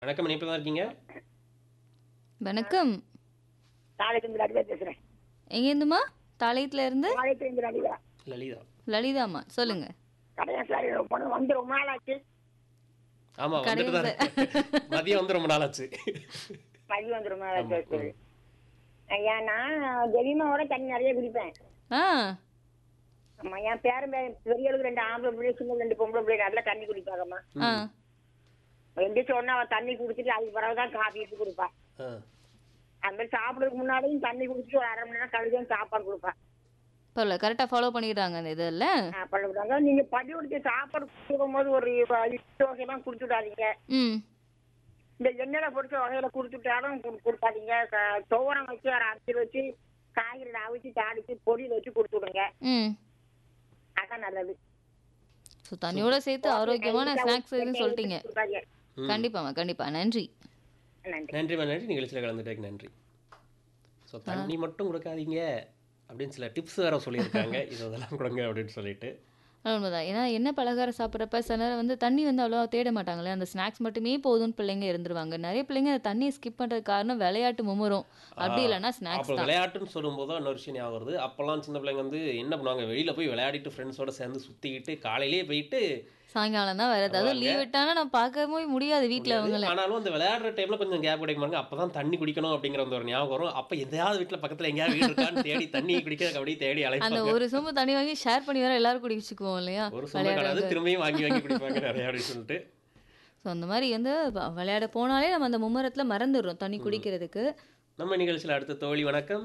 வணக்கம். இணைப்பில தான் இருக்கீங்க? வணக்கம். தாளையத்துலேருந்து லலிதா பேசுறேன். எங்கேருந்துமா? தாளையத்துல இருந்து தாளையத்துலேருந்து லலிதா. லலிதா. லலிதாம்மா. சொல்லுங்க. கடையா சார் பொண்ணு வந்து ரொம்ப நாள் ஆச்சு. ஆமா, வந்துட்டு தான் கடையன் இருக்கு. மதியம் வந்து ரொம்ப நாள் ஆச்சு. மதியம் வந்து ரொம்ப நாள் ஆமா. ஆச்சு. சரி. ஏன் நான் ஜெவிமாவோட தண்ணி நிறைய குடிப்பேன். ஆ ஆமா, என் பேரன் பெரியவளுக்கு 2 ஆம்பளை பிள்ளை, சின்ன 2 பொம்பளை பிள்ளை நல்லா தண்ணி குடிப்பாங்கம்மா. ஆ எந்திரிச்ச உடனே அவன் தண்ணி குடிச்சிட்டு அதுக்கு பிறகுதான் காஃபி எடுத்து கொடுப்பா. ஆ. அது மாதிரி சாப்பிடுறதுக்கு முன்னாடியும் தண்ணி குடிச்சிட்டு ஒரு 1/2 மணி நேரம் கழிச்சு சாப்பாடு கொடுப்பா. பரவாயில்ல. கரெக்டாக ஃபாலோ பண்ணிடுறாங்க அந்த இதெல்லாம். பண்ணிவிட்டாங்க. நீங்க பள்ளி குடிச்சு சாப்பாடு கொடுக்கும் போது ஒரு இட்லி வகையெல்லாம் குடிச்சு விடாதீங்க. ம் இந்த எண்ணெயில பொறிச்ச வகையில குடுத்துட்டாலும் கொடுக்காதீங்க. துவரம் வச்சு அரைச்சி வச்சு காய்கறி அவிச்சு தாளிச்சு பொடியில் வச்சு கொடுத்து விடுங்க. ம் அதான் நல்லது. ஸோ தண்ணியோட சேர்த்து ஆரோக்கியமான ஸ்நாக்ஸ் எதுன்னு சொல்லிட்டீங்க. கொடுக்காதீங்க. கண்டிப்பாம்மா கண்டிப்பா. நன்றி. நன்றி. நன்றிம்மா, நன்றி. நிகழ்ச்சியில் கலந்துட்டேன். நன்றி. ஸோ தண்ணி மட்டும் கொடுக்காதீங்க அப்படின்னு சில டிப்ஸ் வேற சொல்லியிருக்காங்க. இதெல்லாம் கொடுங்க அப்படின்னு சொல்லிட்டு. அது உண்மைதான். ஏன்னா என்ன பலகாரம் சாப்பிட்றப்ப சில நேரம் வந்து தண்ணி வந்து அவ்வளோவா தேட மாட்டாங்களே. அந்த ஸ்நாக்ஸ் மட்டுமே போதும்னு பிள்ளைங்க இருந்துருவாங்க. நிறைய பிள்ளைங்க அந்த தண்ணியை ஸ்கிப் பண்ணுறது காரணம் விளையாட்டு மும்முரம். அப்படி இல்லைன்னா ஸ்நாக்ஸ் அப்போ தான். விளையாட்டுன்னு சொல்லும்போது தான் இன்னொரு விஷயம் ஞாபகம் வருது. அப்போல்லாம் சின்ன பிள்ளைங்க வந்து என்ன பண்ணுவாங்க, வெளியில் போய் விளையாடிட்டு ஃப்ரெண்ட்ஸோட சேர்ந்து சுற்றிக்கிட்டு காலையிலேயே போயிட்டு சாயங்காலம் தான் வேறு ஏதாவது வருவாங்க. லீவ் விட்டானா நம்ம பார்க்கவே முடியாது வீட்டில் அவங்கள. ஆனாலும் அந்த விளையாடுற டைம்ல கொஞ்சம் கேப் கிடைக்க பாருங்க. அப்பதான் தண்ணி குடிக்கணும் அப்படிங்கிற அந்த ஒரு ஞாபகம் வரும். அப்ப எதையாவது வீட்டுல பக்கத்துல எங்கேயாவது வீடு இருக்கான்னு தேடி தண்ணி குடிக்கிறதுக்கு அப்படியே தேடி அந்த அழைப்பாங்க. ஒரு சொம்பு தண்ணி வாங்கி ஷேர் பண்ணி வேற எல்லாரும் குடிச்சுக்குவோம் இல்லையா ஒரு சொந்த கிடையாது, விளையாடுறது. திரும்பியும் வாங்கி வாங்கி குடிப்பாங்க நிறைய அப்படின்னு சொல்லிட்டு. ஸோ அந்த மாதிரி வந்து விளையாட போனாலே நம்ம அந்த மும்முரத்தில் மறந்துடுறோம் தண்ணி குடிக்கிறதுக்கு. நம்ம நிகழ்ச்சியில அடுத்த தோழி. வணக்கம்.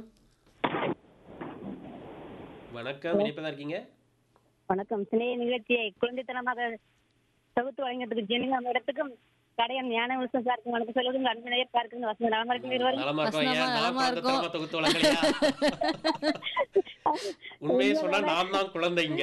வணக்கம். இணைப்பதா இருக்கீங்க? வணக்கம். சினைய நிகழ்ச்சியை குழந்தைத்தனமாக தொகுத்து வழங்கியதுக்கு ஜெனிகா இடத்துக்கும் கடையன் ஞான விருஷம் சாருக்கும் வணக்கம் சொல்வது உங்க அன்பு நேயர் பார்க்குங்க வசந்த நலமா இருக்கும் இருவரும். நலமா இருக்கோம். வசனமா, ஏன் நான் நலமா இருக்கும். குழந்தைத்தனமா தொகுத்து வழங்கலையா? உண்மையை சொன்னா நான் தான் குழந்தைங்க.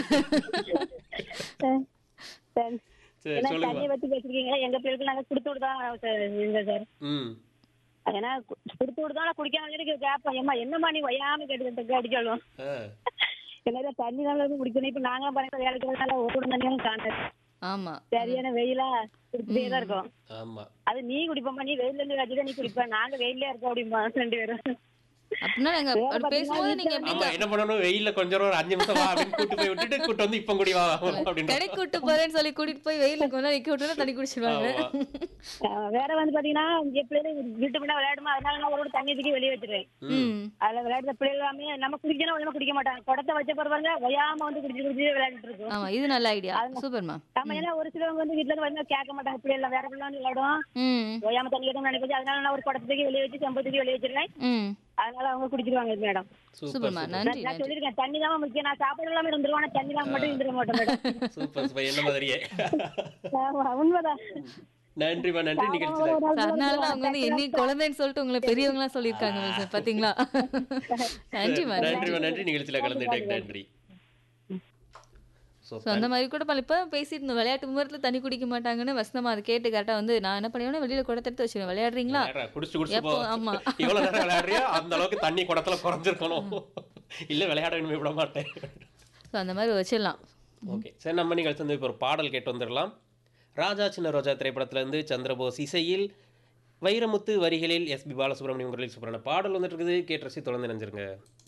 சரி ஏன்னா சொல்லுங்க. தண்ணியை பத்தி பேசிருக்கீங்க. எங்க பிள்ளைகளுக்கு நாங்க கொடுத்து விடுதான் சார். ம். ஏன்னா கொடுத்து விடுதான் குடிக்காம கேட்போம். ஏமா என்னமா நீ வயாம கேட்டு அப்படி சொல்லுவோம். ஆ. என்ன தண்ணி தான் குடிக்கணும். இப்ப நாங்க பாருங்க வேலைக்கு ஓடும் தண்ணியும் காணாது. ஆமா. சரியான வெயிலா குடிச்சுட்டே தான் இருக்கோம். ஆமா. அது நீ குடிப்போமா, நீ வெயில்ல இருந்து வச்சுதான் நீ குடிப்ப, நாங்க வெயிலே இருக்கோம் அப்படிமா 2 பேரும். அப்படின்னா நாங்க அப்படி பேசும்போது நீங்க ஆமா, எப்படி என்ன பண்ணணும், வெயில்ல கொஞ்சம் நேரம் ஒரு 5 நிமிஷம் வா அப்படின்னு கூட்டு போய் விட்டுட்டு கூட்டு வந்து இப்ப குடி வா அப்படின்னு. கடை கூட்டு போறேன்னு சொல்லி கூட்டிட்டு போய் வெயில கொஞ்ச நேரம் நிக்க விட்டுனா தண்ணி குடிச்சிருவாங்க. ஆமா. வேற வந்து பாத்தீங்கன்னா என் பிள்ளைங்க வீட்டு முன்னா விளையாடுமா, அதனால நான் ஒரு தண்ணி தூக்கி வெளியே வச்சிருவேன். ம் அதுல விளையாடுற பிள்ளைகள் எல்லாமே நம்ம குடிக்கணும் ஒழுங்கா குடிக்க மாட்டாங்க. குடத்தை வச்ச பிறகு ஒயாம வந்து குடிச்சு குடிச்சு விளையாண்டுட்டு இருக்கும். ஆமா, இது நல்ல ஐடியா. சூப்பர்மா. நம்ம ஏன்னா ஒரு சிலவங்க வந்து வீட்டுல இருந்து வந்து கேட்க மாட்டாங்க. பிள்ளை எல்லாம் வேற பிள்ளை வந்து விளையாடும், ம் ஒயாம தண்ணி கேட்கணும்னு நினைப்பது. அதனால நான் ஒரு குடத்தை தூக்கி வெளியே வச்சு செம்பு தூக்கி வெளியே வச்சிருவேன். ம் அதனால அவங்க குடிச்சிருவாங்க மேடம். சூப்பர் சூப்பர்மா. சூப்பர் நன்றி நான் நன்றி. சொல்லிருக்கேன் தண்ணி தான் முக்கியம். நான் சாப்பாடு எல்லாமே இருந்துருவேன், ஆனா தண்ணி தான் மட்டும் இருந்துட மாட்டேன் மேடம். Super super. என்ன மாதிரியே. ஆமா, உண்மைதான். நன்றிமா, நன்றி. நிகழ்ச்சியில அதனால தான் அவங்க வந்து என்னையும் குழந்தைன்னு சொல்லிட்டு உங்களை பெரியவங்களா சொல்லியிருக்காங்க சார். பாத்தீங்களா? நன்றிமா. நன்றிமா, நன்றி. நிகழ்ச்சியில கலந்துட்டேன். நன்றி. ஸோ அந்த மாதிரி கூட இப்போ பேசிட்டு இருந்தோம். விளையாட்டு மும்முரத்தில் தண்ணி குடிக்க மாட்டாங்கன்னு வசனமா அதை கேட்டு கரெக்டாக வந்து நான் என்ன பண்ணுவேன்னா வெளியில் குடத்தை எடுத்து வச்சுருவேன். விளையாடுறீங்களா? குடிச்சு குடிச்சு போ. எப்போ? ஆமா. எவ்வளவு நேரம் விளையாடுறியோ அந்த அளவுக்கு தண்ணி குடத்துல குறைஞ்சிருக்கணும். இல்ல விளையாடணுமே விட மாட்டேன். ஸோ அந்த மாதிரி வச்சிடலாம். ஓகே, சரி. நம்ம நிகழ்ச்சி வந்து இப்போ ஒரு பாடல் கேட்டு வந்துடலாம். ராஜா சின்ன ரோஜா திரைப்படத்துல இருந்து சந்திரபோஸ் இசையில் வைரமுத்து வரிகளில் எஸ்பி பாலசுப்ரமணியம் குரலில் சூப்பரான பாடல் வந்துட்டு இருக்குது. கேட்டு ரசி தொடர்ந்து நினைஞ்சிருங்க.